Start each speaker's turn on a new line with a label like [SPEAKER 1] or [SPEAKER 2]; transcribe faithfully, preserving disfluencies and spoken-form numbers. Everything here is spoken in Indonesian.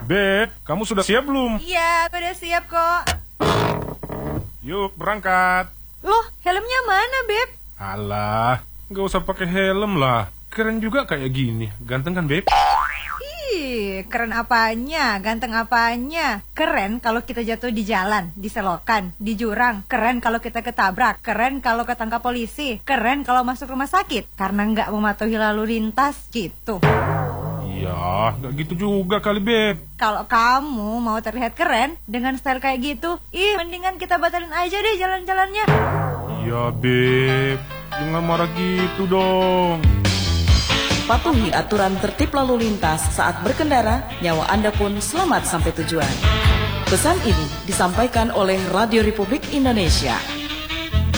[SPEAKER 1] Beb, kamu sudah siap belum?
[SPEAKER 2] Iya, udah siap kok.
[SPEAKER 1] Yuk, berangkat.
[SPEAKER 2] Loh, helmnya mana, Beb?
[SPEAKER 1] Alah, nggak usah pakai helm lah. Keren juga kayak gini. Ganteng kan, Beb?
[SPEAKER 2] Ih, keren apanya, ganteng apanya. Keren kalau kita jatuh di jalan, di selokan, di jurang. Keren kalau kita ketabrak. Keren kalau ketangkap polisi. Keren kalau masuk rumah sakit karena nggak mematuhi lalu lintas, gitu.
[SPEAKER 1] Ya, nggak gitu juga kali, Beb.
[SPEAKER 2] Kalau kamu mau terlihat keren dengan style kayak gitu, ih, mendingan kita batalin aja deh jalan-jalannya.
[SPEAKER 1] Iya, Beb. Jangan marah gitu dong.
[SPEAKER 3] Patuhi aturan tertib lalu lintas saat berkendara, nyawa Anda pun selamat sampai tujuan. Pesan ini disampaikan oleh Radio Republik Indonesia.